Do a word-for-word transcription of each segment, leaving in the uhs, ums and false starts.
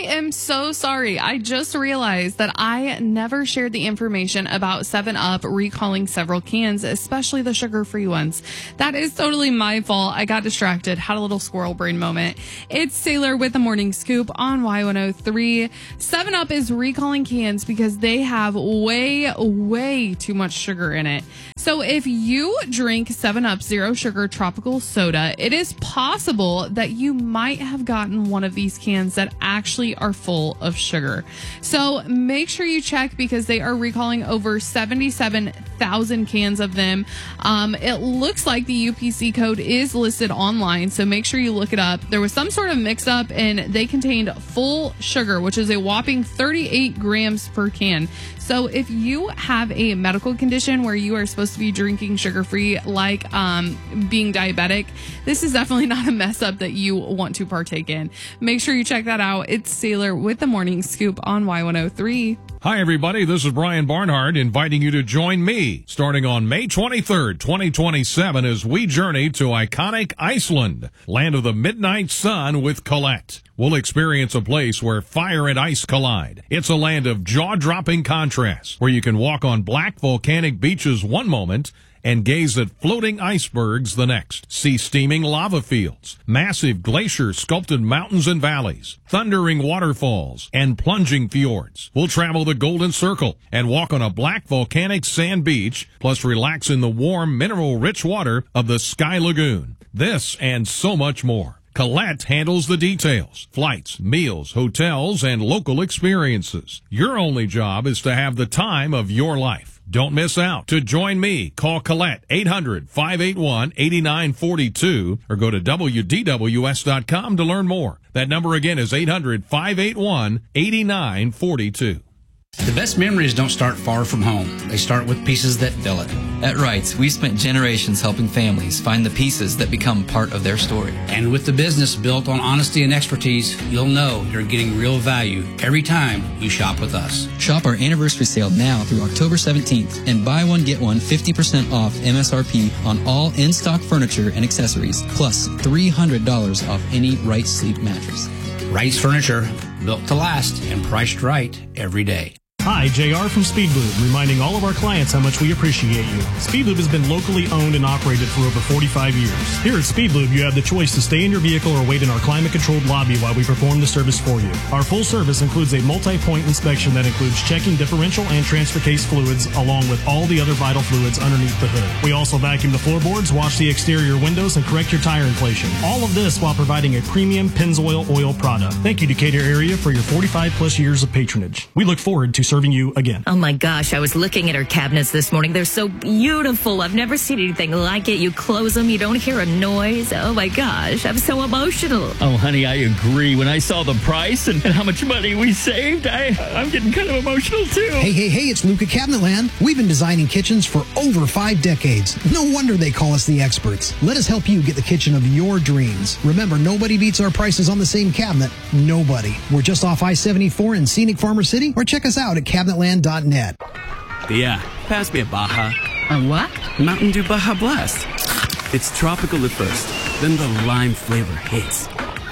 am so sorry. I just realized that I never shared the information about seven up recalling several cans, especially the sugar-free ones. That is totally my fault. I got distracted, had a little squirrel brain moment. It's Sailor with the Morning Scoop on Y one oh three. seven up is recalling cans because they have way, way too much sugar in it. So if you drink seven up Zero Sugar Tropical Soda, it is possible that you might have gotten one of these cans that actually are full of sugar. So make sure you check because they are recalling over seventy-seven thousand cans of them. Um, it looks like the U P C code is listed online, so make sure you look it up. There was some sort of mix up and they contained full sugar, which is a whopping thirty-eight grams per can. So if you have a medical condition where you are supposed to be drinking sugar-free, like um, being diabetic, this is definitely not a mess up that you want to partake in. Make sure you check that out. It's Sailor with the Morning Scoop on Y one oh three. Hi, everybody. This is Brian Barnhart inviting you to join me starting on May twenty-third, twenty twenty-seven as we journey to iconic Iceland, land of the midnight sun with Colette. We'll experience a place where fire and ice collide. It's a land of jaw-dropping contrasts where you can walk on black volcanic beaches one moment and gaze at floating icebergs the next. See steaming lava fields, massive glacier-sculpted mountains and valleys, thundering waterfalls, and plunging fjords. We'll travel the Golden Circle and walk on a black volcanic sand beach, plus relax in the warm, mineral-rich water of the Sky Lagoon. This and so much more. Colette handles the details, flights, meals, hotels, and local experiences. Your only job is to have the time of your life. Don't miss out. To join me, call Colette eight hundred, five eight one, eight nine four two or go to W D W S dot com to learn more. That number again is eight hundred, five eight one, eight nine four two. The best memories don't start far from home. They start with pieces that fill it. At Wrights, we've spent generations helping families find the pieces that become part of their story. And with the business built on honesty and expertise, you'll know you're getting real value every time you shop with us. Shop our anniversary sale now through October seventeenth and buy one, get one fifty percent off M S R P on all in-stock furniture and accessories, plus three hundred dollars off any Wrights sleep mattress. Wrights Furniture, built to last and priced right every day. Hi, J R from Speedlube, reminding all of our clients how much we appreciate you. Speedlube has been locally owned and operated for over forty-five years. Here at Speedlube, you have the choice to stay in your vehicle or wait in our climate-controlled lobby while we perform the service for you. Our full service includes a multi-point inspection that includes checking differential and transfer case fluids, along with all the other vital fluids underneath the hood. We also vacuum the floorboards, wash the exterior windows, and correct your tire inflation. All of this while providing a premium Pennzoil oil product. Thank you, Decatur area, for your forty-five plus years of patronage. We look forward to serving you again. Oh my gosh, I was looking at her cabinets this morning. They're so beautiful. I've never seen anything like it. You close them, you don't hear a noise. Oh my gosh, I'm so emotional. Oh honey, I agree. When I saw the price and, and how much money we saved, I, I'm getting kind of emotional too. Hey, hey, hey, it's Luca Cabinetland. We've been designing kitchens for over five decades. No wonder they call us the experts. Let us help you get the kitchen of your dreams. Remember, nobody beats our prices on the same cabinet. Nobody. We're just off I seventy-four in scenic Farmer City, or check us out at cabinetland dot net. Yeah, pass me a Baja. A what? Mountain Dew Baja Blast. It's tropical at first, then the lime flavor hits.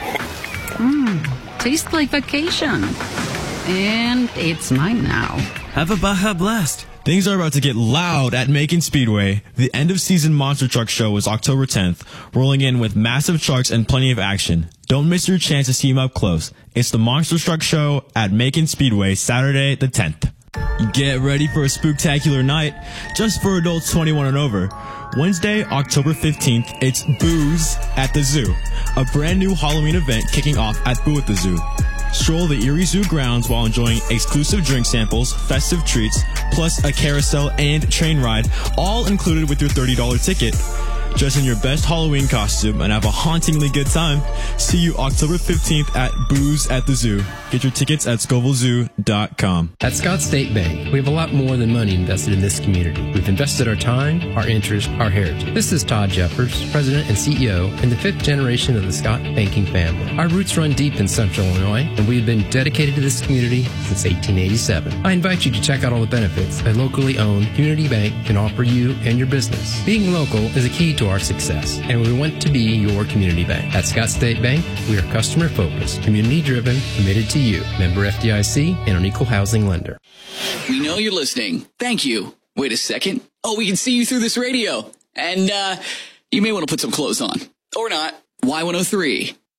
Mmm, tastes like vacation. And it's mine now. Have a Baja Blast. Things are about to get loud at Macon Speedway. The end of season monster truck show is October tenth, rolling in with massive trucks and plenty of action. Don't miss your chance to see them up close. It's the Monster Truck Show at Macon Speedway, Saturday the tenth. Get ready for a spooktacular night, just for adults twenty-one and over. Wednesday, October fifteenth, it's Booze at the Zoo, a brand new Halloween event kicking off at Boo at the Zoo. Stroll the Erie Zoo grounds while enjoying exclusive drink samples, festive treats, plus a carousel and train ride, all included with your thirty dollars ticket. Dress in your best Halloween costume and have a hauntingly good time. See you October fifteenth at Booze at the Zoo. Get your tickets at Scoville Zoo dot com. At Scott State Bank, we have a lot more than money invested in this community. We've invested our time, our interest, our heritage. This is Todd Jeffers, President and C E O, and the fifth generation of the Scott banking family. Our roots run deep in Central Illinois, and we have been dedicated to this community since eighteen eighty-seven. I invite you to check out all the benefits a locally owned community bank can offer you and your business. Being local is a key to to our success, and we want to be your community bank. At Scott State Bank, we are customer focused, community driven, committed to you. Member F D I C and an equal housing lender. We know you're listening. Thank you. Wait a second. Oh, we can see you through this radio. And uh, you may want to put some clothes on. Or not. Y one oh three.